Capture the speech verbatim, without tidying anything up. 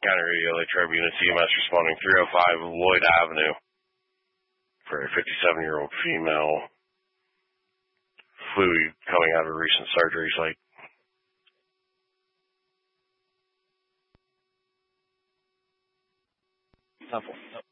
County Radio L A Tribune and C M S responding three oh five Lloyd Avenue for a fifty-seven-year-old female fluid coming out of a recent surgery site. Simple.